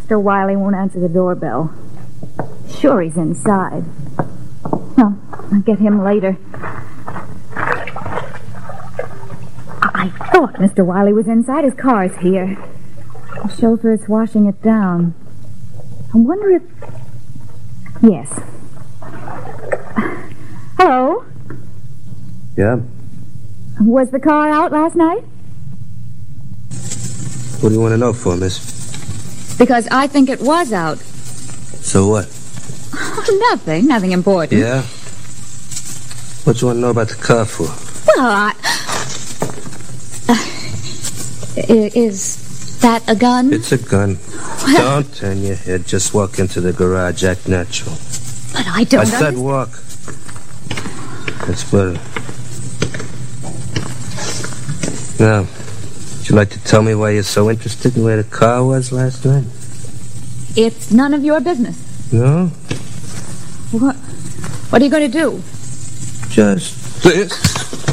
Mr. Wiley won't answer the doorbell. Sure, he's inside. Well, I'll get him later. I thought Mr. Wiley was inside. His car's here. The chauffeur's washing it down. I wonder if... Yes. Hello? Yeah? Was the car out last night? What do you want to know for, miss? Because I think it was out. So what? Nothing important. Yeah? What you want to know about the car for? Well, is that a gun? It's a gun. Well, don't turn your head. Just walk into the garage. Act natural. But I don't... I said walk. That's better. Now, would you like to tell me why you're so interested in where the car was last night? It's none of your business. No? What are you going to do? Just this.